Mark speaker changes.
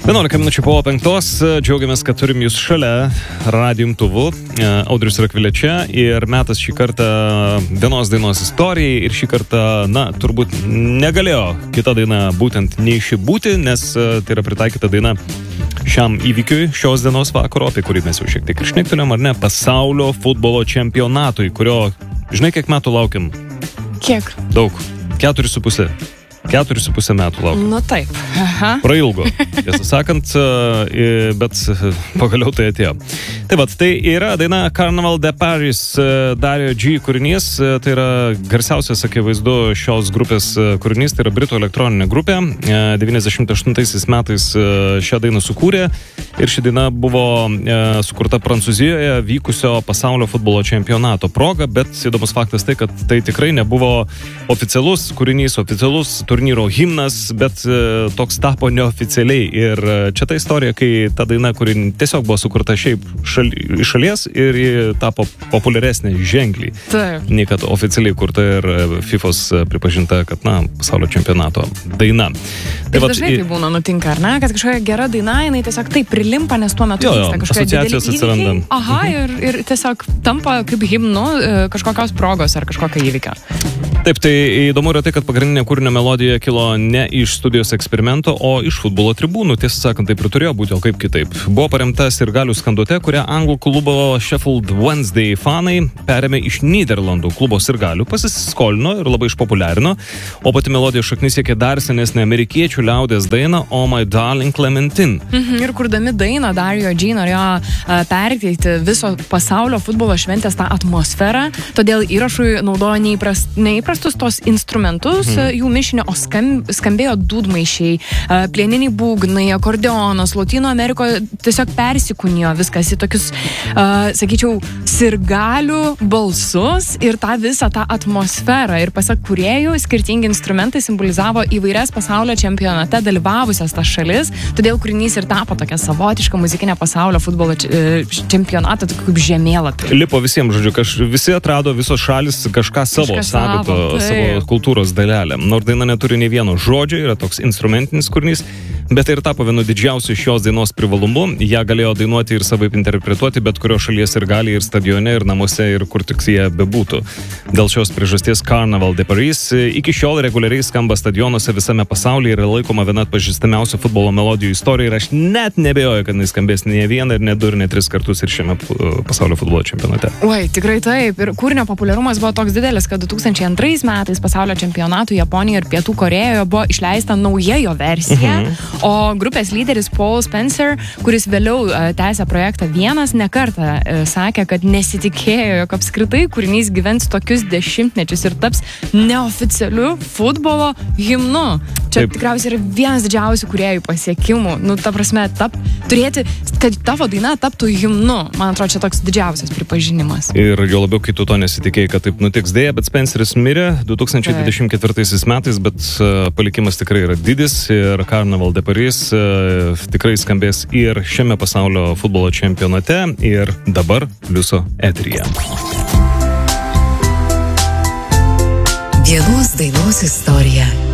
Speaker 1: 11 minučių po 5, džiaugiamės, kad turim jūs šalia radijo imtuvų. Audrius Rakvilė čia ir metas šį kartą vienos dainos istorijai ir šį kartą, turbūt negalėjo kita daina būtent neišibūti, nes tai yra pritaikyta daina šiam įvykiui šios dienos vakaro, apie kurį mes jau šiek tiek ir šnektelėm, ar ne, pasaulio futbolo čempionatui, kurio, žinai, kiek metų laukiam?
Speaker 2: Kiek?
Speaker 1: Daug. 4,5 metų laukiam.
Speaker 2: Nu taip. Aha.
Speaker 1: Prailgo, tiesą sakant, bet pagaliau tai atėjo. Tai yra daina Carnaval de Paris, Dario G kūrinys, tai yra garsiausias, akivaizdu, šios grupės kūrinys, tai yra Britų elektroninė grupė. 98 metais šią dainą sukūrė ir ši daina buvo sukurta Prancūzijoje vykusio pasaulio futbolo čempionato proga, bet įdomus faktas tai, kad tai tikrai nebuvo oficialus kūrinys, oficialus turnyro himnas, bet toks tapo neoficialiai. Ir čia ta istorija, kai ta daina, kuri tiesiog buvo sukurta šiaip iš šalies ir tapo populiaresnė ženkliai.
Speaker 2: Taip.
Speaker 1: Nei kad oficialiai kurta ir FIFO's pripažinta, kad, pasaulio čempionato daina.
Speaker 2: Ir dažnai tai būna nutinka, ar ne? Kad kažkokia gera daina, jinai tiesiog taip prilimpa, nes tuo metu vyksta kažkokia
Speaker 1: asociacijos atsiranda.
Speaker 2: Aha, ir tiesiog tampa kaip himnu kažkokios progos ar kažkokio įvykio.
Speaker 1: Taip, tai įdomu yra tai, kad pagrindinė kūrinio melodija kilo ne iš studijos eksperimento, o iš futbolo tribūnų. Tiesą sakant, taip ir turėjo būti, o kaip kitaip. Buvo paremta sirgalių skandute, kurią anglų klubo Sheffield Wednesday fanai perėmė iš Nyderlandų klubo sirgalių, pasiskolino ir labai išpopuliarino, o pati melodijos šaknis siekė dar senesnę amerikiečių liaudės dainą Oh My Darling Clementine.
Speaker 2: Ir kurdami dainą, Dario G norėjo perteikti viso pasaulio futbolo šventės tą atmosferą, todėl įrašui naudojo neįprastus tos instrumentus, jų mišinio, o skambėjo dūdmaišiai, plieniniai būgnai, akordeonas, Lotynų Amerikoje tiesiog persikūnijo viskas į tokius, sakyčiau, sirgalių balsus ir tą visą tą atmosferą. Ir pasak kūrėjų, skirtingi instrumentai simbolizavo įvairias pasaulio čempionate dalyvavusias tas šalis, todėl kūrinys ir tapo tokia savotiška muzikinė pasaulio futbolo čempionatą, kaip žemėlapį.
Speaker 1: Lipo visiems, žodžiu, visi atrado visos šalis kažką savo kultūros dalelę. Nors daina neturi nei vieno žodžio, yra toks instrumentinis kūrinys, bet tai ir tapo vienu didžiausiu šios dainos privalumu. Ją galėjo dainuoti ir savaip interpretuoti bet kurio šalies ir gali, ir stadione, ir namuose, ir kur tik jie bebūtų. Dėl šios priežasties Carnaval de Paris iki šiol reguliariai skamba stadionuose visame pasaulyje ir yra laikoma viena atpažįstamiausių futbolo melodijų istorijoje ir aš net nebejoju, kad jis skambės ne vieną, ir ne du, ir ne tris kartus ir šiame pasaulio futbolo čempionate.
Speaker 2: Oi, tikrai taip. Ir kūrinio populiarumas buvo toks didelis, kad 2002 metais pasaulio čempionatų Japonijoje ir Pietų Korėjoje buvo išleista nauja jo versija, o grupės lyderis Paul Spencer, kuris vėliau tęsė projektą vienas, nekartą sakė, kad nesitikėjo, jog apskritai kūrinys gyvens tokius dešimtmečius ir taps neoficialiu futbolo himnu. Čia tikriausiai yra vienas didžiausių kūrėjų pasiekimų. Ta prasme, turėti, kad tavo daina taptų himnu. Man atrodo, čia toks didžiausias pripažinimas.
Speaker 1: Ir jo labiau, kai tu to nesitikėjai, kad taip nutiks. Dėja, bet Spenceris mirė 2024 metais, bet palikimas tikrai yra didis ir Carnaval de Paris tikrai skambės ir šiame pasaulio futbolo čempionate ir dabar Pliuso eteryje.
Speaker 3: Vienos dainos istorija.